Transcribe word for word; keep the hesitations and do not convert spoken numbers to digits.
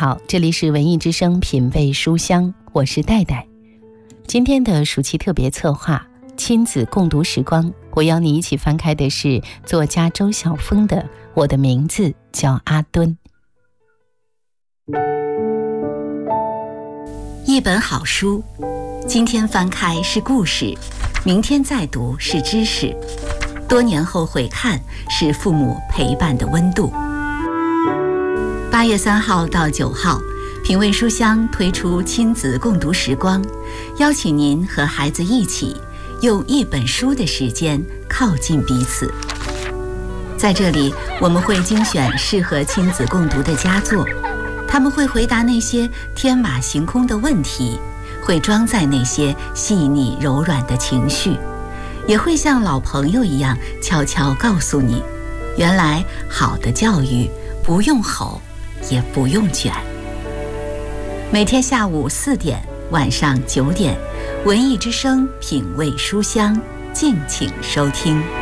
好，这里是文艺之声品味书香，我是戴戴。今天的暑期特别策划亲子共读时光，我邀你一起翻开的是作家周晓峰的《我的名字叫阿敦》。 一本好书，今天翻开是故事，明天再读是知识，多年后回看是父母陪伴的温度。八月三号到九号，品味书香推出亲子共读时光，邀请您和孩子一起用一本书的时间靠近彼此。在这里，我们会精选适合亲子共读的佳作，他们会回答那些天马行空的问题，会装载那些细腻柔软的情绪，也会像老朋友一样悄悄告诉你，原来好的教育不用吼，也不用卷。每天下午四点，晚上九点，文艺之声品味书香，敬请收听。